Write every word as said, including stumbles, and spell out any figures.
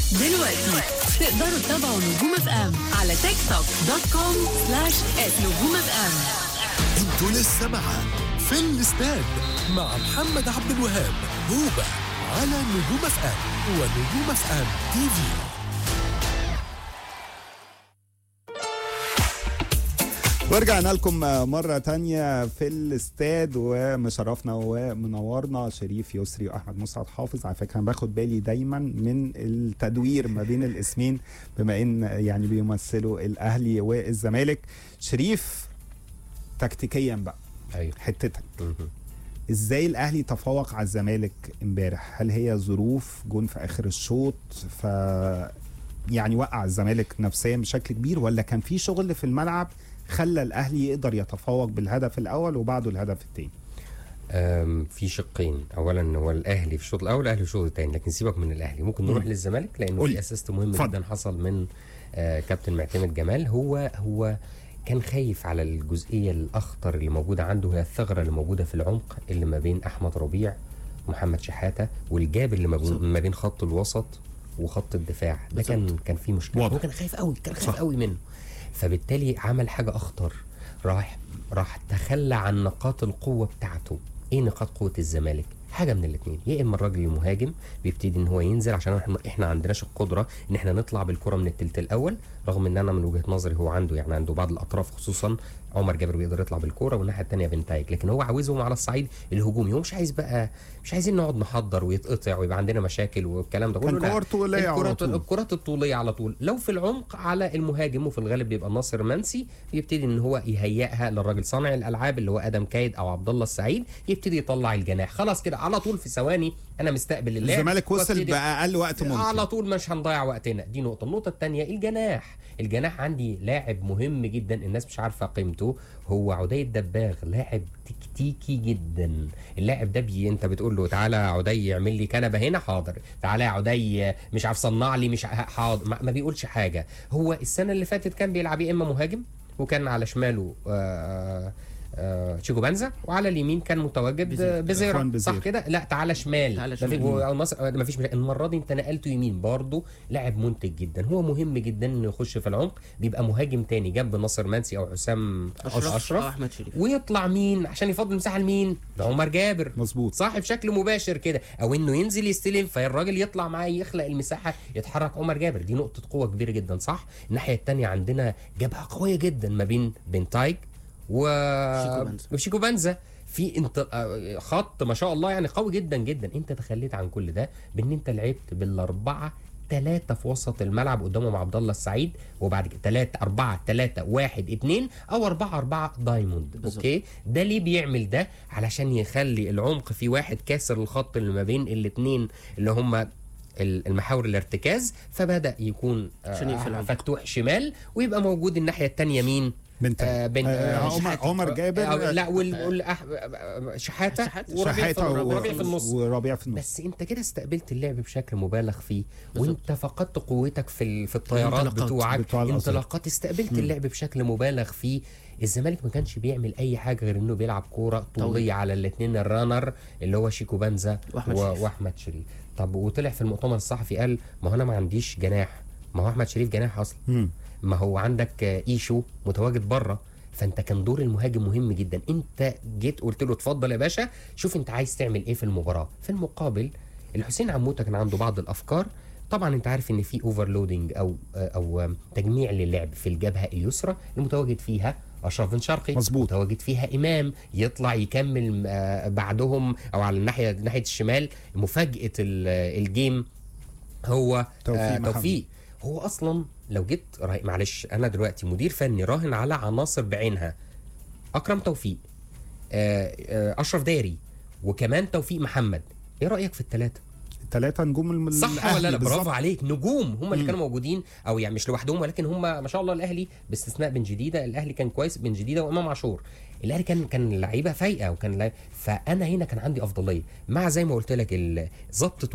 دلوقتي تقدروا تتابعوا نجوم اف ام على تيك توك دوت كوم سلاش نجوم اف ام. انتوا لسه معاه في الاستاد مع محمد عبد الوهاب هوبا على نجوم اف ام ونجوم اف ام تي في. ورجعنا لكم مرة تانية في الاستاد، ومشرفنا ومنورنا شريف يسري وأحمد مسعد حافظ. على فكرة أنا باخد بالي دايما من التدوير ما بين الاسمين بما إن يعني بيمثلوا الأهلي والزمالك. شريف، تكتيكيا بقى أيوة. حتتك ازاي الاهلي تفوق على الزمالك امبارح؟ هل هي ظروف جون في اخر الشوط ف يعني وقع الزمالك نفسيا بشكل كبير، ولا كان في شغل في الملعب خلى الاهلي يقدر يتفوق بالهدف الاول وبعده الهدف الثاني؟ في شقين. اولا هو الاهلي في الشوط الاول، الاهلي في الشوط الثاني، لكن سيبك من الاهلي، ممكن نروح م. للزمالك لانه في اسيست مهم فضل. جدا حصل من آه كابتن معتمد جمال. هو هو كان خايف على الجزئيه الاخطر اللي موجوده عنده، هي الثغره اللي موجوده في العمق اللي ما بين احمد ربيع ومحمد شحاته، والجاب اللي ما بين خط الوسط وخط الدفاع. ده كان كان فيه مشكله، هو كان خايف قوي، كان خايف قوي منه. فبالتالي عمل حاجه اخطر، راح راح تخلى عن نقاط القوه بتاعته. ايه نقاط قوه الزمالك؟ حاجه من الاثنين، يا اما الراجل المهاجم بيبتدي ان هو ينزل، عشان احنا احنا عندناش القدره ان احنا نطلع بالكره من الثلث الاول، رغم ان انا من وجهه نظري هو عنده يعني عنده بعض الاطراف، خصوصا عمر جابر بيقدر يطلع بالكوره، والناحيه الثانيه بنتايج، لكن هو عاوزهم على الصعيد الهجومي. هو مش عايز بقى مش عايزين نقعد نحضر ويتقطع ويبقى عندنا مشاكل والكلام ده كله. الكرات الطوليه على طول، الكرات الطوليه على طول. لو في العمق على المهاجم، وفي الغالب بيبقى ناصر منسي، يبتدي ان هو يهيئها للراجل صانع الالعاب اللي هو ادم كايد او عبد الله السعيد، يبتدي يطلع الجناح. خلاص كده على طول في ثواني انا مستقبل اللعب. الزمالك وصل باقل وقت ممكن، على طول مش هنضيع وقتنا. دي نقطه. النقطه الثانيه الجناح. الجناح عندي لاعب مهم جدا، الناس مش عارفه قيمته، هو عدي الدباغ. لاعب تكتيكي جدا. اللاعب ده بي انت بتقول له تعالى يا عدي اعمل لي كنبه هنا، حاضر. تعالى يا عدي مش عارف صنع لي، مش حاضر. ما, ما بيقولش حاجه. هو السنه اللي فاتت كان بيلعب يا اما مهاجم، وكان على شماله آآ آآ شيكو بنزا، وعلى اليمين كان متواجد بزيرة، صح كده؟ لا تعالى شمال، تعالى شمال. ما فيش. المره دي انت نقلته يمين، برضه لاعب منتج جدا. هو مهم جدا انه يخش في العمق، بيبقى مهاجم تاني جنب ناصر منسي او حسام اشرف, أشرف. أو احمد شريف، ويطلع مين عشان يفضل مساحه لمين؟ عمر جابر. مظبوط، صح، بشكل مباشر كده، او انه ينزل يستلم فالراجل يطلع معاه يخلق المساحه يتحرك عمر جابر. دي نقطه قوه كبيره جدا، صح. الناحيه الثانيه عندنا جبهه قويه جدا ما بين بنتايج وشيكو بنزا، في انت خط ما شاء الله يعني قوي جدا جدا. انت تخليت عن كل ده بان انت لعبت بالاربعه ثلاثة في وسط الملعب، قدامهم عبد الله السعيد، وبعد كده ثلاثة أربعة ثلاثة واحد اثنين أو أربعة أربعة دايموند. بالزبط. أوكي، ده ليه بيعمل ده؟ علشان يخلي العمق في واحد كاسر الخط اللي ما بين الاثنين اللي هم المحاور الارتكاز، فبدأ يكون آه فتوح شمال، ويبقى موجود الناحية الثانية مين؟ بنت آه بنت آه عمر, عمر جابر آه لا وال شحاته وربيع في, وربيع في النص وربيع في النص. بس انت كده استقبلت اللعب بشكل مبالغ فيه، وانت فقدت قوتك في في الطيارات بتوعك، انطلاقات، استقبلت م. اللعب بشكل مبالغ فيه. الزمالك ما كانش بيعمل اي حاجه غير انه بيلعب كوره طوليه على الاثنين الرانر اللي هو شيكو بنزا واحمد شريف. طب وطلع في المؤتمر الصحفي قال ما هو انا ما عنديش جناح، ما هو احمد شريف جناح اصلا، م. ما هو عندك ايشو متواجد بره، فانت كان دور المهاجم مهم جدا. انت جيت قلت له اتفضل يا باشا شوف انت عايز تعمل ايه في المباراه. في المقابل الحسين عموته كان عنده بعض الافكار. طبعا انت عارف ان في اوفرلودنج او او تجميع للعب في الجبهه اليسرى المتواجد فيها اشرف بن شرقي، مظبوط، متواجد فيها امام يطلع يكمل بعدهم، او على الناحيه ناحيه الشمال. مفاجاه الجيم هو توفيق, توفيق. هو اصلا لو جيت معلش انا دلوقتي مدير فني راهن على عناصر بعينها، اكرم توفيق، اشرف داري، وكمان توفيق محمد. ايه رايك في الثلاثه؟ الثلاثه نجوم صح ولا لا؟ برافو عليك، نجوم هم اللي كانوا موجودين، او يعني مش لوحدهم، ولكن هم ما شاء الله. الاهلي باستثناء بن جديده، الاهلي كان كويس، بن جديده وامام عاشور، الاهلي كان كان لعيبه فايقه، وكان فانا هنا كان عندي افضليه مع زي ما قلت لك ظبط